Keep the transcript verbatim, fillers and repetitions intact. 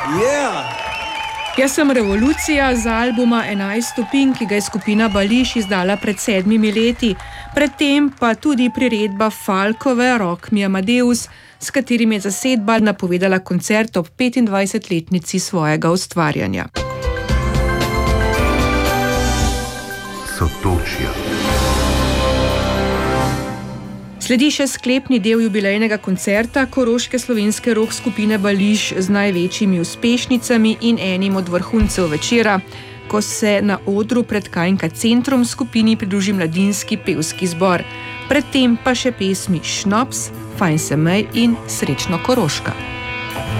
Yeah. Jaz sem Revolucija z albuma enajst stopinj, ki ga je skupina Bališ izdala pred sedmimi leti, predtem pa tudi priredba Falkove Rock mi Amadeus, s katerim je zasedba napovedala koncert ob petindvajsetletnici svojega ustvarjanja. Sotočja. Sledi še sklepni del jubilejnega koncerta koroške slovenske rock skupine Bališ z največjimi uspešnicami in enim od vrhuncev večera, ko se na odru pred K in K centrom skupini pridruži mladinski pevski zbor. Predtem pa še pesmi Šnops, Fajn se mej in Srečno Koroška.